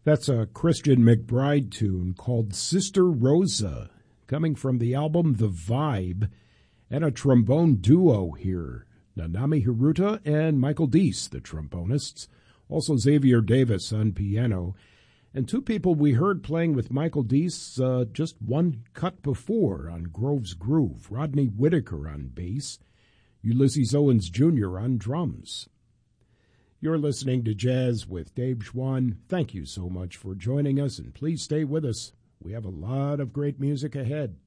That's a Christian McBride tune called Sister Rosa, coming from the album The Vibe, and a trombone duo here, Nanami Hiruta and Michael Deese, the trombonists, also Xavier Davis on piano, and two people we heard playing with Michael Deese just one cut before on Grove's Groove, Rodney Whitaker on bass, Ulysses Owens Jr. on drums. You're listening to Jazz with Dave Schwann. Thank you so much for joining us, and please stay with us. We have a lot of great music ahead.